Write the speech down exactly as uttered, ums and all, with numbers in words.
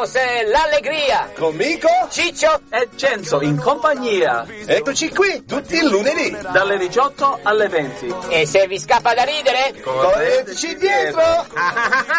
Caos e l'allegria. Con Mico, Ciccio e Cenzo in compagnia. Eccoci qui, tutti il lunedì. Dalle diciotto alle venti. E se vi scappa da ridere, Correteci dietro.